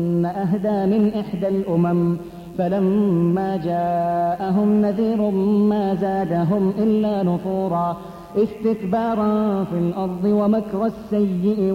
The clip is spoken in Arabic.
أهدى من إحدى الأمم فلما جاءهم نذير ما زادهم إلا نفورا استكبارا في الأرض ومكر السيئ